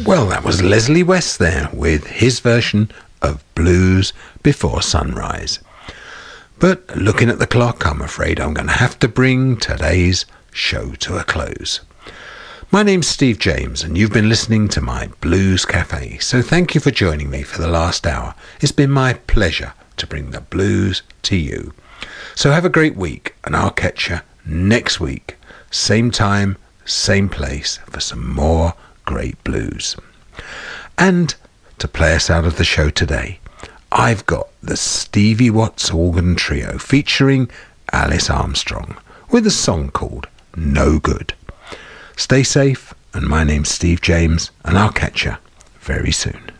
Well, that was Leslie West there with his version of Blues Before Sunrise. But looking at the clock, I'm afraid I'm going to have to bring today's show to a close. My name's Steve James, and you've been listening to my Blues Cafe, so thank you for joining me for the last hour. It's been my pleasure to bring the blues to you. So have a great week, and I'll catch you next week, same time, same place, for some more great blues. And to play us out of the show today, I've got the Stevie Watts Organ Trio featuring Alice Armstrong with a song called No Good. Stay safe, and my name's Steve James, and I'll catch you very soon.